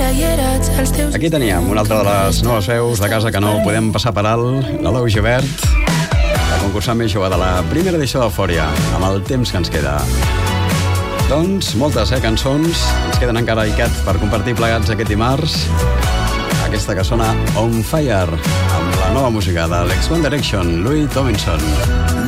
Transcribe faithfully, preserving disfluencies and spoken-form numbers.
Aquí teníem una altra de les noves veus de casa que no podem passar per alt, l'Alou Gibert, la concursant més jove de la primera edició d'Eufòria, amb el temps que ens queda. Doncs moltes eh, cançons ens queden encara Icat per compartir plegats aquest dimarts. Aquesta que sona On Fire, amb la nova música de l'Ex One Direction, Louis Tomlinson.